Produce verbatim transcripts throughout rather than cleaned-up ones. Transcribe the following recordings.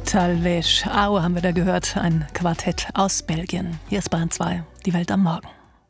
Talvez Au haben wir da gehört, ein Quartett aus Belgien. Hier ist Bayern zwei, die Welt am Morgen.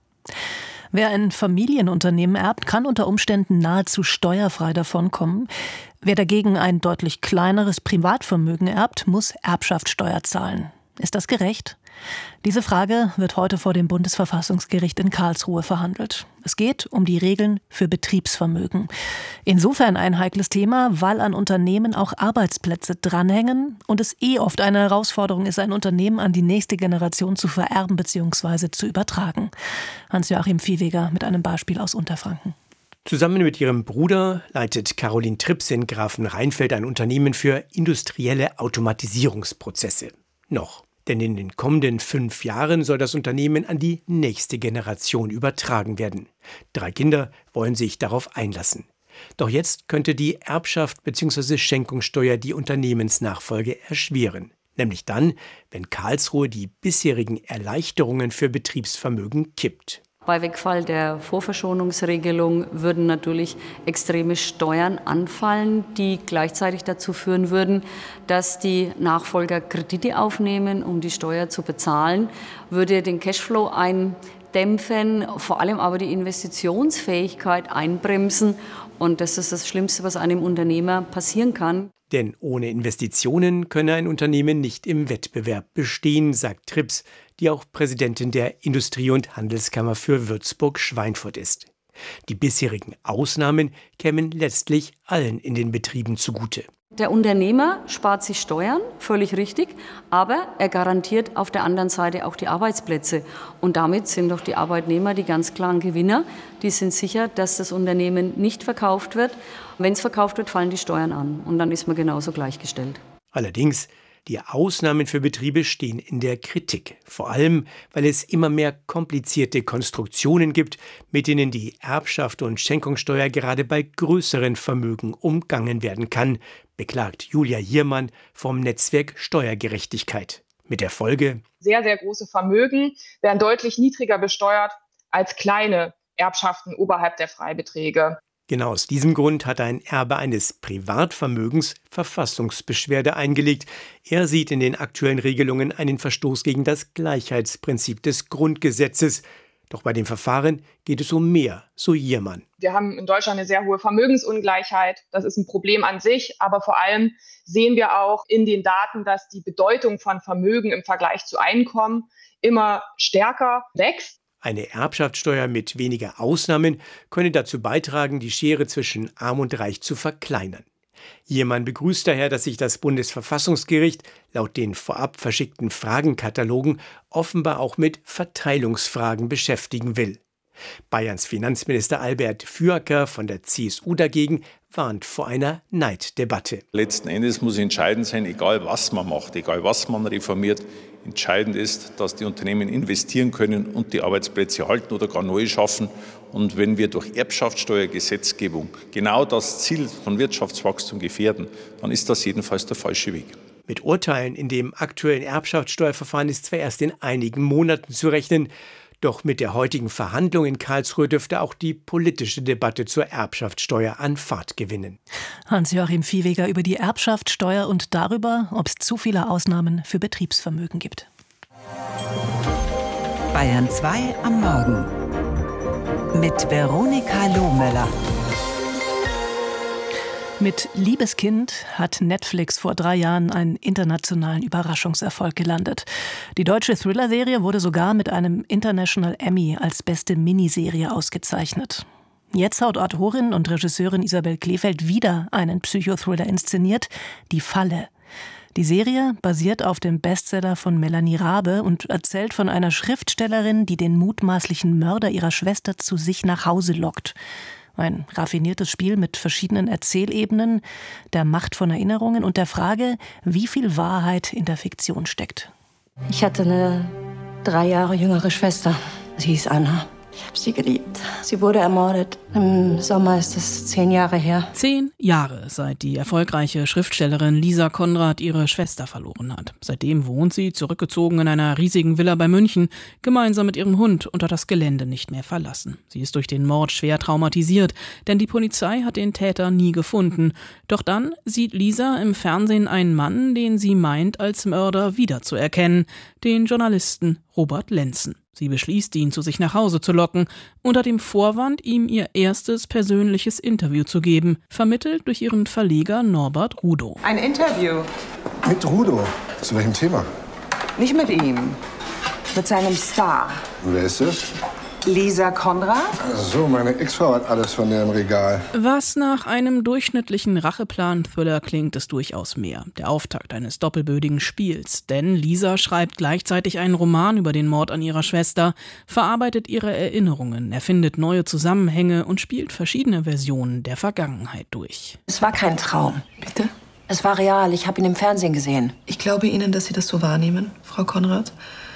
Wer ein Familienunternehmen erbt, kann unter Umständen nahezu steuerfrei davonkommen. Wer dagegen ein deutlich kleineres Privatvermögen erbt, muss Erbschaftssteuer zahlen. Ist das gerecht? Diese Frage wird heute vor dem Bundesverfassungsgericht in Karlsruhe verhandelt. Es geht um die Regeln für Betriebsvermögen. Insofern ein heikles Thema, weil an Unternehmen auch Arbeitsplätze dranhängen und es eh oft eine Herausforderung ist, ein Unternehmen an die nächste Generation zu vererben bzw. zu übertragen. Hans-Joachim Viehweger mit einem Beispiel aus Unterfranken. Zusammen mit ihrem Bruder leitet Caroline Trips in Grafenrheinfeld ein Unternehmen für industrielle Automatisierungsprozesse. Noch. Denn in den kommenden fünf Jahren soll das Unternehmen an die nächste Generation übertragen werden. Drei Kinder wollen sich darauf einlassen. Doch jetzt könnte die Erbschaft bzw. Schenkungssteuer die Unternehmensnachfolge erschweren. Nämlich dann, wenn Karlsruhe die bisherigen Erleichterungen für Betriebsvermögen kippt. Bei Wegfall der Vorverschonungsregelung würden natürlich extreme Steuern anfallen, die gleichzeitig dazu führen würden, dass die Nachfolger Kredite aufnehmen, um die Steuer zu bezahlen, würde den Cashflow eindämpfen, vor allem aber die Investitionsfähigkeit einbremsen. Und das ist das Schlimmste, was einem Unternehmer passieren kann. Denn ohne Investitionen könne ein Unternehmen nicht im Wettbewerb bestehen, sagt Trips, die auch Präsidentin der Industrie- und Handelskammer für Würzburg-Schweinfurt ist. Die bisherigen Ausnahmen kämen letztlich allen in den Betrieben zugute. Der Unternehmer spart sich Steuern, völlig richtig, aber er garantiert auf der anderen Seite auch die Arbeitsplätze. Und damit sind doch die Arbeitnehmer die ganz klaren Gewinner. Die sind sicher, dass das Unternehmen nicht verkauft wird. Wenn es verkauft wird, fallen die Steuern an. Und dann ist man genauso gleichgestellt. Allerdings, die Ausnahmen für Betriebe stehen in der Kritik. Vor allem, weil es immer mehr komplizierte Konstruktionen gibt, mit denen die Erbschaft und Schenkungssteuer gerade bei größeren Vermögen umgangen werden kann, beklagt Julia Hiermann vom Netzwerk Steuergerechtigkeit. Mit der Folge: Sehr, sehr große Vermögen werden deutlich niedriger besteuert als kleine Erbschaften oberhalb der Freibeträge. Genau aus diesem Grund hat ein Erbe eines Privatvermögens Verfassungsbeschwerde eingelegt. Er sieht in den aktuellen Regelungen einen Verstoß gegen das Gleichheitsprinzip des Grundgesetzes. Doch bei dem Verfahren geht es um mehr, so Hiermann. Wir haben in Deutschland eine sehr hohe Vermögensungleichheit. Das ist ein Problem an sich. Aber vor allem sehen wir auch in den Daten, dass die Bedeutung von Vermögen im Vergleich zu Einkommen immer stärker wächst. Eine Erbschaftssteuer mit weniger Ausnahmen könne dazu beitragen, die Schere zwischen Arm und Reich zu verkleinern. Hiermann begrüßt daher, dass sich das Bundesverfassungsgericht laut den vorab verschickten Fragenkatalogen offenbar auch mit Verteilungsfragen beschäftigen will. Bayerns Finanzminister Albert Fürker von der C S U dagegen warnt vor einer Neiddebatte. Letzten Endes muss entscheidend sein, egal was man macht, egal was man reformiert, entscheidend ist, dass die Unternehmen investieren können und die Arbeitsplätze halten oder gar neue schaffen. Und wenn wir durch Erbschaftssteuergesetzgebung genau das Ziel von Wirtschaftswachstum gefährden, dann ist das jedenfalls der falsche Weg. Mit Urteilen in dem aktuellen Erbschaftssteuerverfahren ist zwar erst in einigen Monaten zu rechnen, doch mit der heutigen Verhandlung in Karlsruhe dürfte auch die politische Debatte zur Erbschaftssteuer an Fahrt gewinnen. Hans-Joachim Viehweger über die Erbschaftssteuer und darüber, ob es zu viele Ausnahmen für Betriebsvermögen gibt. Bayern zwei am Morgen mit Veronika Lohmöller. Mit Liebeskind hat Netflix vor drei Jahren einen internationalen Überraschungserfolg gelandet. Die deutsche Thriller-Serie wurde sogar mit einem International Emmy als beste Miniserie ausgezeichnet. Jetzt hat Autorin und Regisseurin Isabel Kleefeld wieder einen Psychothriller inszeniert, Die Falle. Die Serie basiert auf dem Bestseller von Melanie Rabe und erzählt von einer Schriftstellerin, die den mutmaßlichen Mörder ihrer Schwester zu sich nach Hause lockt. Ein raffiniertes Spiel mit verschiedenen Erzählebenen, der Macht von Erinnerungen und der Frage, wie viel Wahrheit in der Fiktion steckt. Ich hatte eine drei Jahre jüngere Schwester. Sie hieß Anna. Ich habe sie geliebt. Sie wurde ermordet. Im Sommer ist es zehn Jahre her. Zehn Jahre, seit die erfolgreiche Schriftstellerin Lisa Konrad ihre Schwester verloren hat. Seitdem wohnt sie zurückgezogen in einer riesigen Villa bei München, gemeinsam mit ihrem Hund, und hat das Gelände nicht mehr verlassen. Sie ist durch den Mord schwer traumatisiert, denn die Polizei hat den Täter nie gefunden. Doch dann sieht Lisa im Fernsehen einen Mann, den sie meint, als Mörder wiederzuerkennen, den Journalisten Robert Lenzen. Sie beschließt, ihn zu sich nach Hause zu locken, unter dem Vorwand, ihm ihr erstes persönliches Interview zu geben, vermittelt durch ihren Verleger Norbert Rudow. Ein Interview? Mit Rudow? Zu welchem Thema? Nicht mit ihm, mit seinem Star. Wer ist das? Lisa Konrad? So, meine Ex-Frau hat alles von der im Regal. Was nach einem durchschnittlichen Racheplan-Thriller klingt, ist durchaus mehr. Der Auftakt eines doppelbödigen Spiels. Denn Lisa schreibt gleichzeitig einen Roman über den Mord an ihrer Schwester, verarbeitet ihre Erinnerungen, erfindet neue Zusammenhänge und spielt verschiedene Versionen der Vergangenheit durch. Es war kein Traum. Bitte? Es war real. Ich habe ihn im Fernsehen gesehen. Ich glaube Ihnen, dass Sie das so wahrnehmen, Frau Konrad.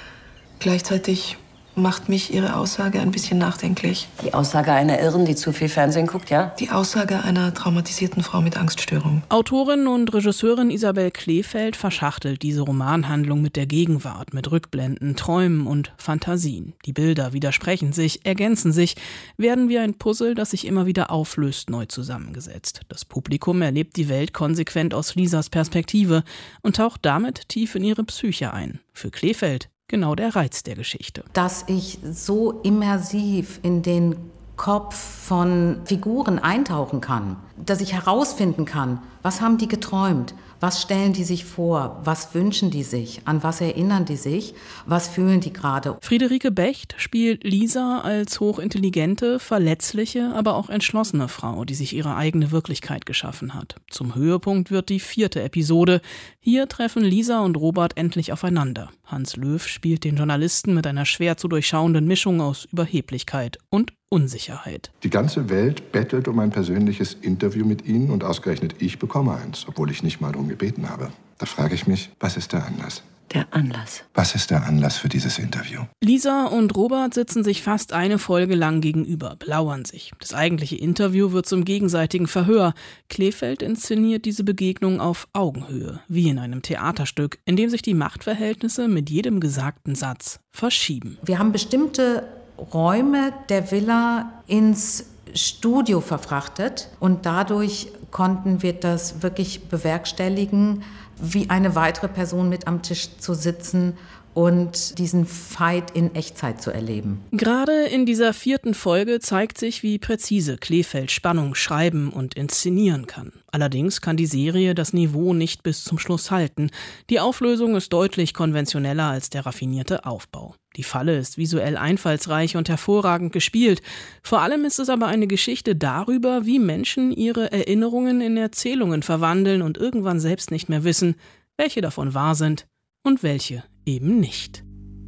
Gleichzeitig macht mich Ihre Aussage ein bisschen nachdenklich. Die Aussage einer Irren, die zu viel Fernsehen guckt, ja? Die Aussage einer traumatisierten Frau mit Angststörung. Autorin und Regisseurin Isabel Kleefeld verschachtelt diese Romanhandlung mit der Gegenwart, mit Rückblenden, Träumen und Fantasien. Die Bilder widersprechen sich, ergänzen sich, werden wie ein Puzzle, das sich immer wieder auflöst, neu zusammengesetzt. Das Publikum erlebt die Welt konsequent aus Lisas Perspektive und taucht damit tief in ihre Psyche ein. Für Kleefeld genau der Reiz der Geschichte. Dass ich so immersiv in den Kopf von Figuren eintauchen kann, dass ich herausfinden kann, was haben die geträumt, was stellen die sich vor, was wünschen die sich, an was erinnern die sich, was fühlen die gerade. Friederike Becht spielt Lisa als hochintelligente, verletzliche, aber auch entschlossene Frau, die sich ihre eigene Wirklichkeit geschaffen hat. Zum Höhepunkt wird die vierte Episode. Hier treffen Lisa und Robert endlich aufeinander. Hans Löw spielt den Journalisten mit einer schwer zu durchschauenden Mischung aus Überheblichkeit und Unsicherheit. Die ganze Welt bettelt um ein persönliches Interview mit Ihnen und ausgerechnet ich bekomme eins, obwohl ich nicht mal darum gebeten habe. Da frage ich mich, was ist der Anlass? Der Anlass. Was ist der Anlass für dieses Interview? Lisa und Robert sitzen sich fast eine Folge lang gegenüber, belauern sich. Das eigentliche Interview wird zum gegenseitigen Verhör. Kleefeld inszeniert diese Begegnung auf Augenhöhe, wie in einem Theaterstück, in dem sich die Machtverhältnisse mit jedem gesagten Satz verschieben. Wir haben bestimmte Räume der Villa ins Studio verfrachtet und dadurch konnten wir das wirklich bewerkstelligen, wie eine weitere Person mit am Tisch zu sitzen und diesen Fight in Echtzeit zu erleben. Gerade in dieser vierten Folge zeigt sich, wie präzise Kleefeld Spannung schreiben und inszenieren kann. Allerdings kann die Serie das Niveau nicht bis zum Schluss halten. Die Auflösung ist deutlich konventioneller als der raffinierte Aufbau. Die Falle ist visuell einfallsreich und hervorragend gespielt. Vor allem ist es aber eine Geschichte darüber, wie Menschen ihre Erinnerungen in Erzählungen verwandeln und irgendwann selbst nicht mehr wissen, welche davon wahr sind und welche eben nicht.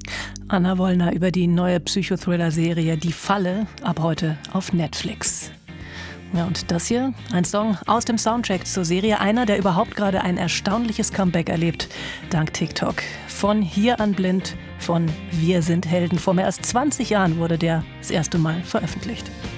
Anna Wollner über die neue Psychothriller-Serie Die Falle, ab heute auf Netflix. Ja, und das hier, ein Song aus dem Soundtrack zur Serie, einer, der überhaupt gerade ein erstaunliches Comeback erlebt, dank TikTok. Von Hier an blind, von Wir sind Helden. Vor mehr als zwanzig Jahren wurde der das erste Mal veröffentlicht.